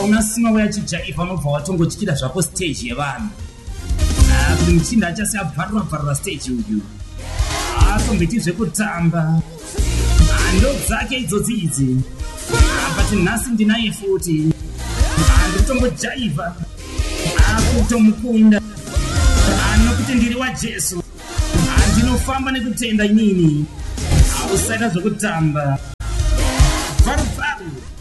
ukaona sima wayachijaiva unobva watongotyira zvako stage yevanhu kuti muchinda achasi abvarura stage uyu atombiti zvekutamba ndo dzake idzodzi idzi but nhasi ndinaye futi ndikutongojaivha kutomukunda nokuti ndiri wajesu ndinofamba nekutenda inini ausaita zvekutamba varu